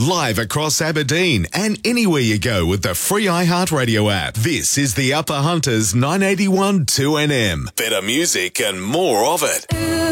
Live across Aberdeen and anywhere you go with the free iHeartRadio app. This is the Upper Hunters 981 2NM. Better music and more of it.